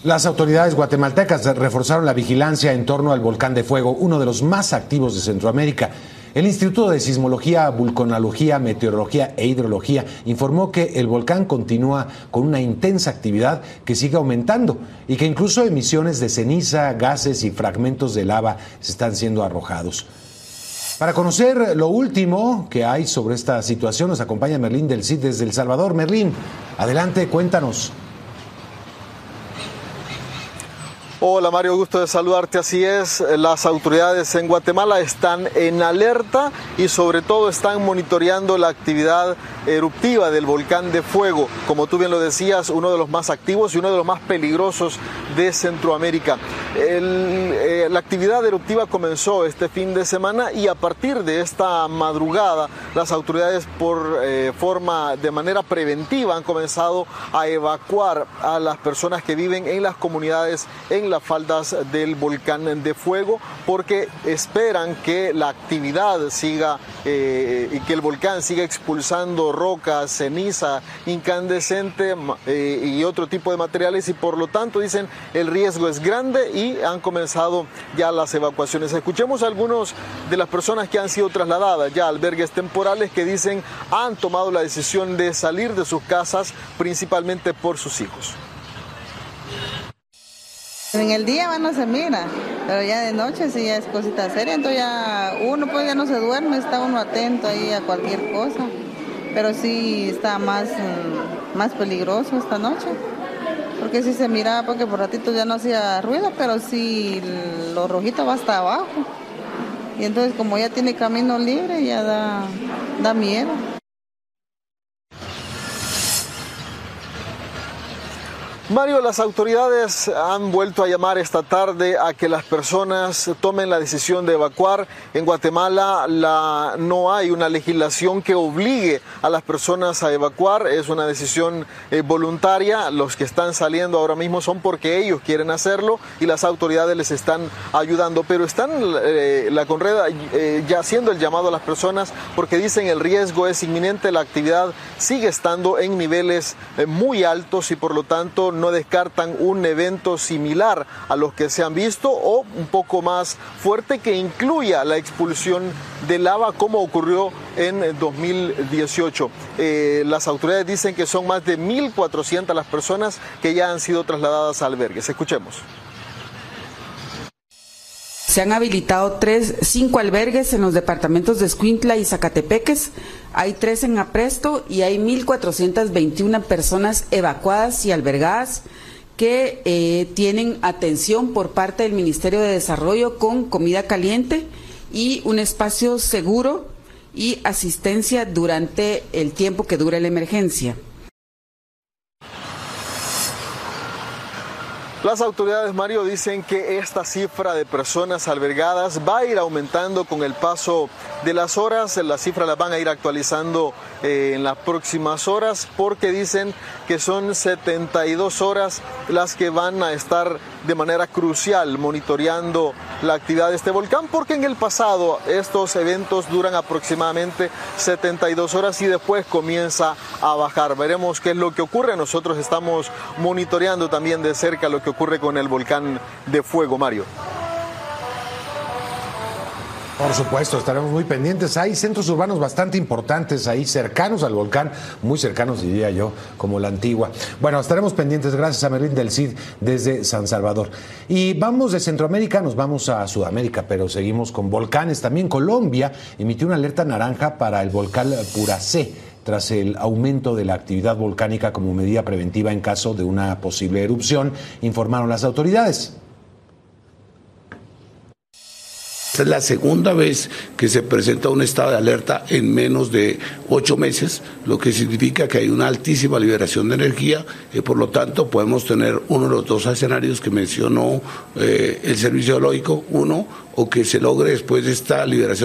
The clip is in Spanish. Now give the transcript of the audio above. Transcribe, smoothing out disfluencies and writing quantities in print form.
Las autoridades guatemaltecas reforzaron la vigilancia en torno al volcán de fuego, uno de los más activos de Centroamérica. El Instituto de Sismología, Vulcanología, Meteorología e Hidrología informó que el volcán continúa con una intensa actividad que sigue aumentando y que incluso emisiones de ceniza, gases y fragmentos de lava están siendo arrojados. Para conocer lo último que hay sobre esta situación, nos acompaña Merlín del CID desde El Salvador. Merlín, adelante, cuéntanos. Hola Mario, gusto de saludarte. Así es, las autoridades en Guatemala están en alerta y sobre todo están monitoreando la actividad eruptiva del volcán de fuego, como tú bien lo decías, uno de los más activos y uno de los más peligrosos de Centroamérica. La actividad eruptiva comenzó este fin de semana y a partir de esta madrugada las autoridades de manera preventiva han comenzado a evacuar a las personas que viven en las comunidades en las faldas del volcán de fuego, porque esperan que la actividad siga y que el volcán siga expulsando rocas, ceniza, incandescente y otro tipo de materiales, y por lo tanto dicen el riesgo es grande y han comenzado ya las evacuaciones. Escuchemos a algunos de las personas que han sido trasladadas ya a albergues temporales que dicen han tomado la decisión de salir de sus casas principalmente por sus hijos. En el día no se mira, pero ya de noche sí ya es cosita seria, entonces ya uno pues ya no se duerme, está uno atento ahí a cualquier cosa, pero sí está más peligroso esta noche, porque sí se miraba, porque por ratito ya no hacía ruido, pero sí lo rojito va hasta abajo, y entonces como ya tiene camino libre ya da miedo. Mario, las autoridades han vuelto a llamar esta tarde a que las personas tomen la decisión de evacuar. En Guatemala no hay una legislación que obligue a las personas a evacuar, es una decisión voluntaria. Los que están saliendo ahora mismo son porque ellos quieren hacerlo y las autoridades les están ayudando, pero están la Conreda ya haciendo el llamado a las personas porque dicen el riesgo es inminente, la actividad sigue estando en niveles muy altos y por lo tanto no descartan un evento similar a los que se han visto o un poco más fuerte que incluya la expulsión de lava como ocurrió en 2018. Las autoridades dicen que son más de 1.400 las personas que ya han sido trasladadas a albergues. Escuchemos. Se han habilitado 5 albergues en los departamentos de Escuintla y Zacatepeques, hay 3 en Apresto y hay 1.421 personas evacuadas y albergadas que tienen atención por parte del Ministerio de Desarrollo con comida caliente y un espacio seguro y asistencia durante el tiempo que dure la emergencia. Las autoridades, Mario, dicen que esta cifra de personas albergadas va a ir aumentando con el paso de las horas. Las cifras las van a ir actualizando en las próximas horas porque dicen que son 72 horas las que van a estar de manera crucial monitoreando la actividad de este volcán, porque en el pasado estos eventos duran aproximadamente 72 horas y después comienza a bajar. Veremos qué es lo que ocurre. Nosotros estamos monitoreando también de cerca lo que ocurre con el volcán de fuego, Mario. Por supuesto, estaremos muy pendientes. Hay centros urbanos bastante importantes ahí, cercanos al volcán, muy cercanos diría yo, como la Antigua. Bueno, estaremos pendientes. Gracias a Merlín del CID desde San Salvador. Y vamos de Centroamérica, nos vamos a Sudamérica, pero seguimos con volcanes. También Colombia emitió una alerta naranja para el volcán Puracé, tras el aumento de la actividad volcánica como medida preventiva en caso de una posible erupción, informaron las autoridades. Esta es la segunda vez que se presenta un estado de alerta en menos de 8 meses, lo que significa que hay una altísima liberación de energía y por lo tanto podemos tener uno de los 2 escenarios que mencionó el Servicio Geológico, uno, o que se logre después de esta liberación